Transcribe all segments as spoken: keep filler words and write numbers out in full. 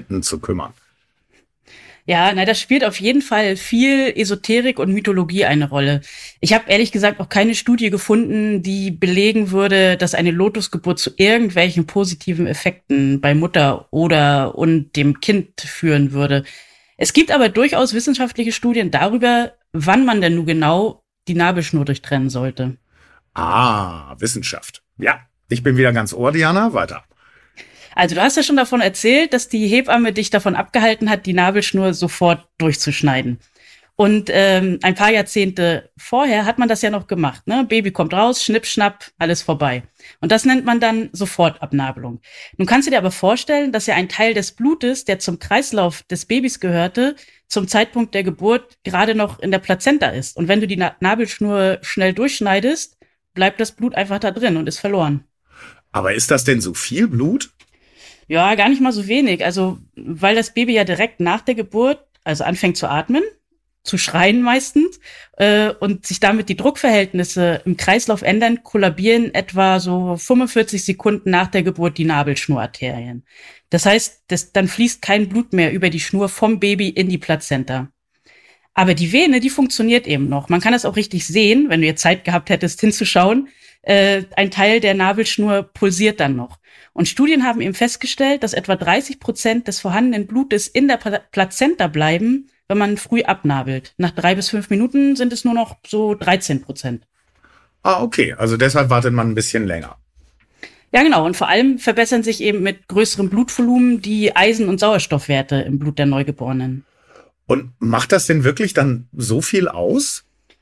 Patienten zu kümmern. Ja, na, das spielt auf jeden Fall viel Esoterik und Mythologie eine Rolle. Ich habe ehrlich gesagt auch keine Studie gefunden, die belegen würde, dass eine Lotusgeburt zu irgendwelchen positiven Effekten bei Mutter oder und dem Kind führen würde. Es gibt aber durchaus wissenschaftliche Studien darüber, wann man denn nun genau die Nabelschnur durchtrennen sollte. Ah, Wissenschaft. Ja, ich bin wieder ganz ohr, Diana. Weiter. Also du hast ja schon davon erzählt, dass die Hebamme dich davon abgehalten hat, die Nabelschnur sofort durchzuschneiden. Und ähm, ein paar Jahrzehnte vorher hat man das ja noch gemacht. Ne? Baby kommt raus, schnipp, schnapp, alles vorbei. Und das nennt man dann Sofortabnabelung. Nun kannst du dir aber vorstellen, dass ja ein Teil des Blutes, der zum Kreislauf des Babys gehörte, zum Zeitpunkt der Geburt gerade noch in der Plazenta ist. Und wenn du die Na- Nabelschnur schnell durchschneidest, bleibt das Blut einfach da drin und ist verloren. Aber ist das denn so viel Blut? Ja, gar nicht mal so wenig. Also, weil das Baby ja direkt nach der Geburt, also anfängt zu atmen, zu schreien meistens, äh, und sich damit die Druckverhältnisse im Kreislauf ändern, kollabieren etwa so fünfundvierzig Sekunden nach der Geburt die Nabelschnurarterien. Das heißt, das, dann fließt kein Blut mehr über die Schnur vom Baby in die Plazenta. Aber die Vene, die funktioniert eben noch. Man kann das auch richtig sehen, wenn du jetzt Zeit gehabt hättest, hinzuschauen. Äh, ein Teil der Nabelschnur pulsiert dann noch. Und Studien haben eben festgestellt, dass etwa dreißig Prozent des vorhandenen Blutes in der Pla- Plazenta bleiben, wenn man früh abnabelt. Nach drei bis fünf Minuten sind es nur noch so dreizehn Prozent. Ah, okay. Also deshalb wartet man ein bisschen länger. Ja, genau. Und vor allem verbessern sich eben mit größerem Blutvolumen die Eisen- und Sauerstoffwerte im Blut der Neugeborenen. Und macht das denn wirklich dann so viel aus?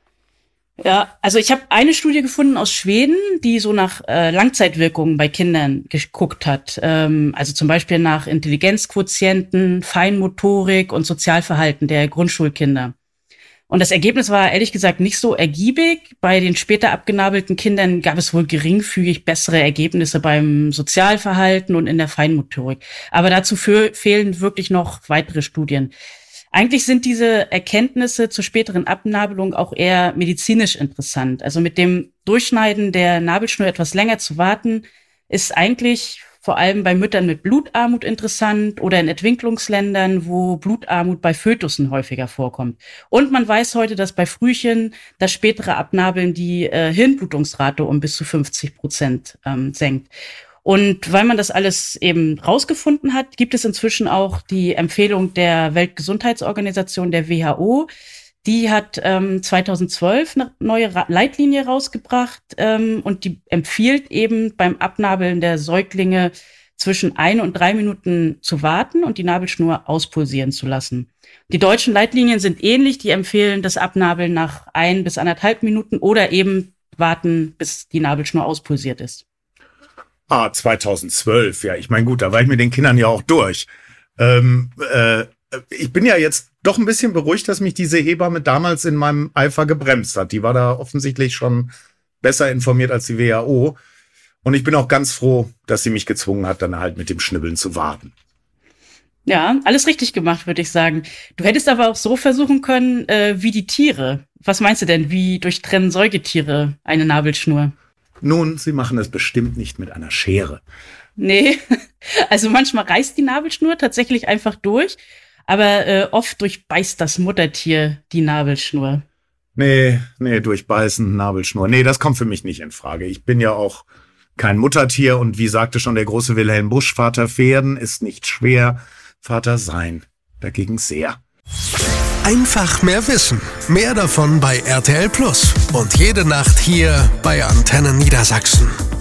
Ja, also ich habe eine Studie gefunden aus Schweden, die so nach äh, Langzeitwirkungen bei Kindern geguckt hat. Ähm, also zum Beispiel nach Intelligenzquotienten, Feinmotorik und Sozialverhalten der Grundschulkinder. Und das Ergebnis war ehrlich gesagt nicht so ergiebig. Bei den später abgenabelten Kindern gab es wohl geringfügig bessere Ergebnisse beim Sozialverhalten und in der Feinmotorik. Aber dazu fe- fehlen wirklich noch weitere Studien. Eigentlich sind diese Erkenntnisse zur späteren Abnabelung auch eher medizinisch interessant. Also mit dem Durchschneiden der Nabelschnur etwas länger zu warten, ist eigentlich vor allem bei Müttern mit Blutarmut interessant oder in Entwicklungsländern, wo Blutarmut bei Fötussen häufiger vorkommt. Und man weiß heute, dass bei Frühchen das spätere Abnabeln die äh, Hirnblutungsrate um bis zu fünfzig Prozent ähm, senkt. Und weil man das alles eben rausgefunden hat, gibt es inzwischen auch die Empfehlung der Weltgesundheitsorganisation, der W H O. Die hat ähm, zweitausendzwölf eine neue Ra- Leitlinie rausgebracht ähm, und die empfiehlt eben beim Abnabeln der Säuglinge zwischen ein und drei Minuten zu warten und die Nabelschnur auspulsieren zu lassen. Die deutschen Leitlinien sind ähnlich, die empfehlen das Abnabeln nach ein bis anderthalb Minuten oder eben warten, bis die Nabelschnur auspulsiert ist. Ah, zweitausendzwölf, ja. Ich meine, gut, da war ich mit den Kindern ja auch durch. Ähm, äh, ich bin ja jetzt doch ein bisschen beruhigt, dass mich diese Hebamme damals in meinem Eifer gebremst hat. Die war da offensichtlich schon besser informiert als die W H O. Und ich bin auch ganz froh, dass sie mich gezwungen hat, dann halt mit dem Schnibbeln zu warten. Ja, alles richtig gemacht, würde ich sagen. Du hättest aber auch so versuchen können, äh, wie die Tiere. Was meinst du denn, wie durchtrennen Säugetiere eine Nabelschnur? Nun, sie machen es bestimmt nicht mit einer Schere. Nee, also manchmal reißt die Nabelschnur tatsächlich einfach durch, aber äh, oft durchbeißt das Muttertier die Nabelschnur. Nee, nee, durchbeißen, Nabelschnur. Nee, das kommt für mich nicht in Frage. Ich bin ja auch kein Muttertier und wie sagte schon der große Wilhelm Busch, Vater werden ist nicht schwer, Vater sein dagegen sehr. Einfach mehr Wissen. Mehr davon bei R T L Plus. Und jede Nacht hier bei Antenne Niedersachsen.